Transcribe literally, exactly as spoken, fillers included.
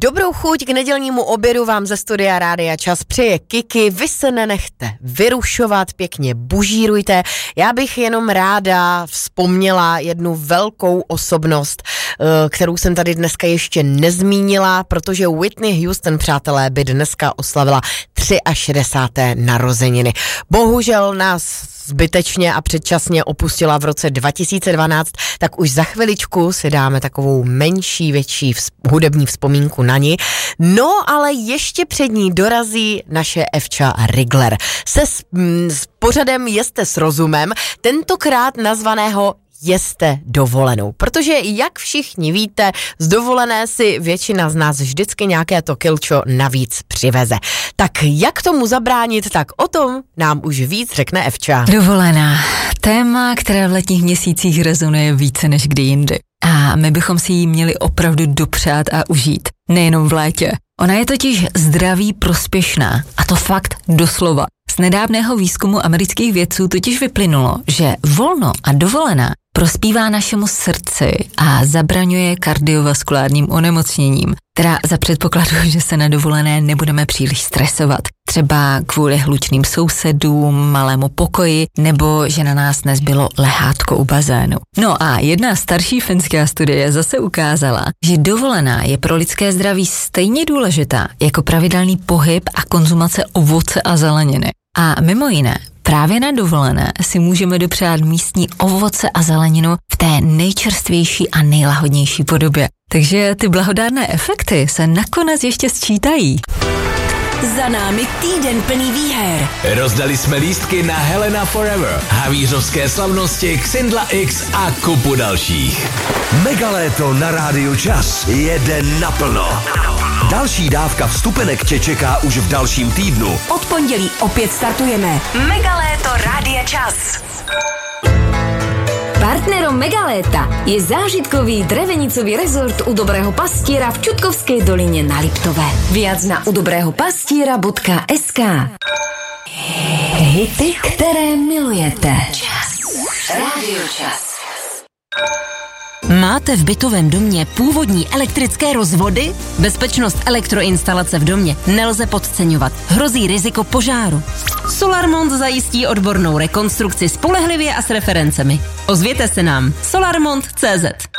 Dobrou chuť k nedělnímu obědu vám ze studia Rádia Čas přeje Kiki. Vy se nenechte vyrušovat, pěkně bužírujte. Já bych jenom ráda vzpomněla jednu velkou osobnost, kterou jsem tady dneska ještě nezmínila, protože Whitney Houston, přátelé, by dneska oslavila šedesáté třetí narozeniny. Bohužel nás zbytečně a předčasně opustila v roce dva tisíce dvanáct, tak už za chviličku si dáme takovou menší, větší vz, hudební vzpomínku na ní. No, ale ještě před ní dorazí naše Evča Rigler se s, m, s pořadem Jeste s rozumem, tentokrát nazvaného Jeste dovolenou, protože jak všichni víte, z dovolené si většina z nás vždycky nějaké to kilčo navíc přiveze. Tak jak tomu zabránit, tak o tom nám už víc řekne Evča. Dovolená. Téma, které v letních měsících rezonuje více než kdy jindy. A my bychom si ji měli opravdu dopřát a užít. Nejenom v létě. Ona je totiž zdraví prospěšná. A to fakt doslova. Z nedávného výzkumu amerických vědců totiž vyplynulo, že volno a dovolená prospívá našemu srdci a zabraňuje kardiovaskulárním onemocněním, teda za předpokladu, že se na dovolené nebudeme příliš stresovat. Třeba kvůli hlučným sousedům, malému pokoji, nebo že na nás nezbylo lehátko u bazénu. No a jedna starší finská studie zase ukázala, že dovolená je pro lidské zdraví stejně důležitá jako pravidelný pohyb a konzumace ovoce a zeleniny. A mimo jiné, právě na dovolené si můžeme dopřát místní ovoce a zeleninu v té nejčerstvější a nejlahodnější podobě. Takže ty blahodárné efekty se nakonec ještě sčítají. Za námi týden plný výher. Rozdali jsme lístky na Helena Forever, havířovské slavnosti, Xindla X a kupu dalších. Megaléto na Rádiu Čas jede naplno. Další dávka vstupenek tě čeká už v dalším týdnu. Od pondělí opět startujeme. Megaléto Rádia Čas. Partnerom Megaléta je zážitkový drevenicový rezort u Dobrého pastiera v Čutkovskej doline na Liptove. Viac na udobrehopastira bodka es ká. Hity, které milujete. Čas. Rádio Čas. Máte v bytovém domě původní elektrické rozvody? Bezpečnost elektroinstalace v domě nelze podceňovat. Hrozí riziko požáru. Solarmont zajistí odbornou rekonstrukci spolehlivě a s referencemi. Ozvěte se nám. solarmont tečka cé zet.